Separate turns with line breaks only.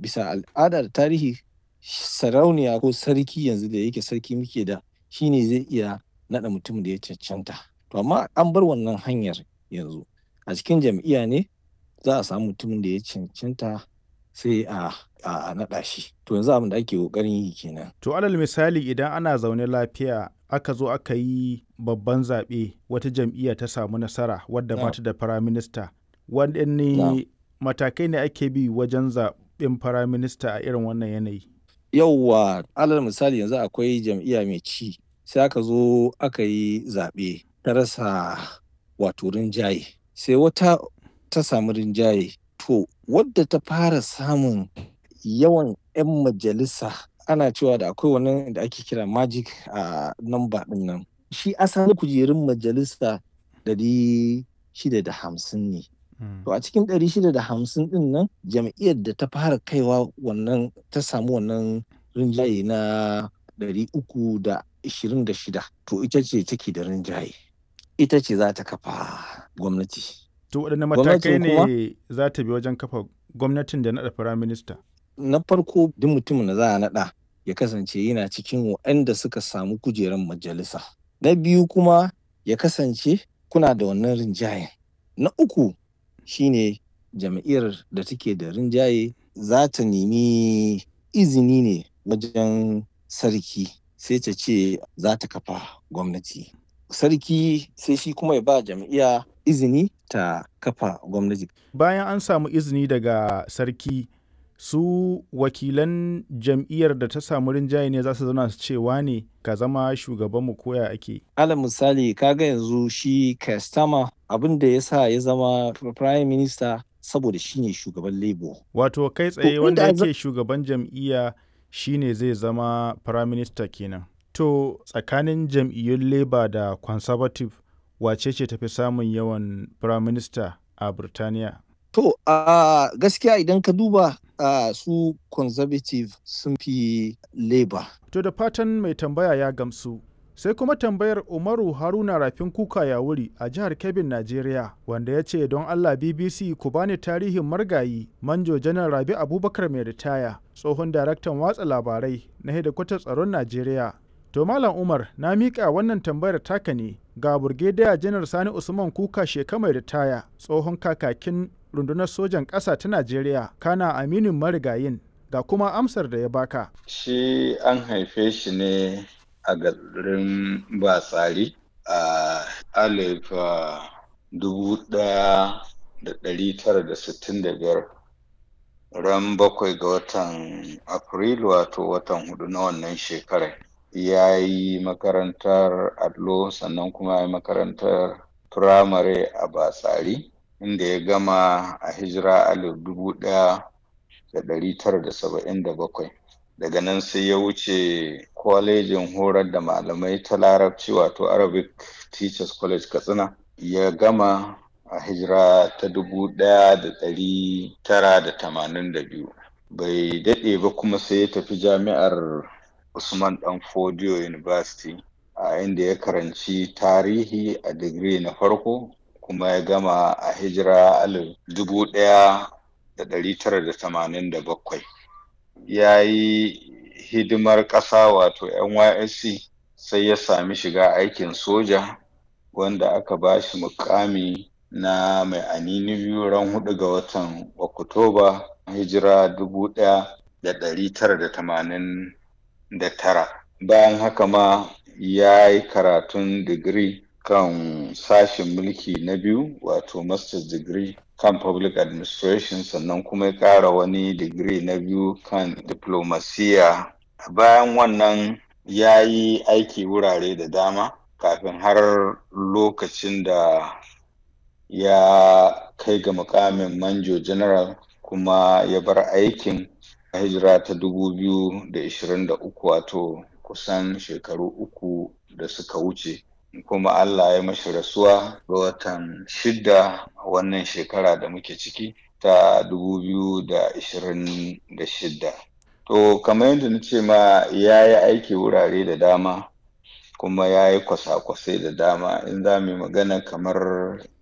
bisa al'ada da tarihi sarauniya ko sarki yanzu da yake sarki muke da shine zai iya naɗa mutumin da ya cancanta. To amma an bar wannan hanyar yanzu. A cikin jam'iyya ne za a samu mutumin da ya cancanta sai a naɗa shi. To yanzu abin da ake ƙoƙarin yi kenan.
To alal misali idan ana zaune lafiya aka zo aka yi babban zaɓe wata jam'iyya ta samu nasara wadda ba ta da firaminista, waɗanne matakai ne ake bi wajen zaɓen firaminista a irin wannan yanayi?
Yauwa alal misali yanzu akwai jam'iyya mai ci sai aka zo aka yi zaɓe ta rasa wato rinjaye sai wata ta samu rinjaye. To wadda ta fara samun yawan 'yan majalisa ana cewa da akwai wani da ake kira magic number ɗin nan. Shi asalin kujerun majalisa 650 ne. To a cikin 650 ɗin nan jam'iyyar da ta fara kaiwa wannan ta samu wannan rinjaye na 326 to ita ce take da rinjaye. Ita ce za ta kafa gwamnati.
To waɗanne matakai ne za ta bi wajen kafa gwamnatin da naɗa firaminista?
Na farko duk mutumin da za a naɗa ya kasance yana cikin waɗanda suka samu kujerar majalisa. Na biyu kuma ya kasance kuna da wannan rinjayen. Na uku shine jam'iyyar da take da rinjaye za ta nemi izini ne wajen sarki sai ta ce za ta kafa gwamnati. Sarki sai shi kuma ya ba jam'iyya izini ta kafa gwamnati.
Bayan an samu izini daga sarki, su wakilan jam'iyyar da ta samu rinjaye ne za su zauna su ce wane ka zama shugabanmu ko ya ake?
Alal misali kaga yanzu shi Keir Starmer abin da ya sa ya zama prime minister saboda shine shugaban Labour.
Wato kai tsaye wanda yake shugaban jam'iyya shine zai zama prime minister kenan. To tsakanin jam'iyyun Labour da Conservative wace ce tafi samun yawan prime minister a Birtaniya?
To gaskiya idan ka duba su Conservative sun fi Labour.
To da fatan mai tambaya ya gamsu. Sai kuma tambayar Umaru Haruna Rafin Kuka Yawuri a jihar Kebbin, Najeriya, wanda ya ce don Allah BBC ku bani tarihin margayi Manjo Janar Rabi Abubakar mai ritaya, tsohon daraktan watsa labarai na hedikwatar tsaron Najeriya. To Malam Umar na miƙa wannan tambayar taka ne ga Burgediya Janar Sani Usman Kuka Sheka mai ritaya, tsohon kakakin rundunar sojan ƙasa ta Najeriya, kana aminin marigayin, ga kuma amsar da ya baka.
Shi an haife shi ne a garin Batsari a 1965 ran 7 ga watan Afrilu wato watan 4 na wannan shekarar. Ya yi makarantar allo sannan kuma ya yi makarantar firamare a Batsari inda ya gama a hijira 1977. Daga nan sai ya wuce kwalejin horar da malamai ta larabci wato Arabic Teachers College Katsina. Ya gama a hijira ta 1982. Bai daɗe ba kuma sai ya tafi jami'ar Usman Dan Fodio University a inda ya karanci tarihi a digiri na farko kuma ya gama a hijira 1987. Ya yi hidimar ƙasa wato NYSC sai ya sami shiga aikin soja wanda aka ba shi mukami na mai anini biyu ran 4 ga watan Oktoba hijira 1989. Bayan haka ma ya yi karatun digiri kan sashen mulki na biyu wato master's degree kan public administration sannan kuma ya ƙara wani digiri na biyu kan diplomasiya. Bayan wannan ya yi aiki wurare da dama kafin har lokacin da ya kai ga mukamin manjo general kuma ya bar aikin a hijira ta 2023 wato kusan shekaru 3 da suka wuce. Kuma Allah ya mashi rasuwa ga watan 6 wannan shekara da muke ciki ta 2026. To kamar yadda na ce ma ya yi aiki wurare da dama kuma ya yi kwasa-kwasai da dama in za mu yi magana kamar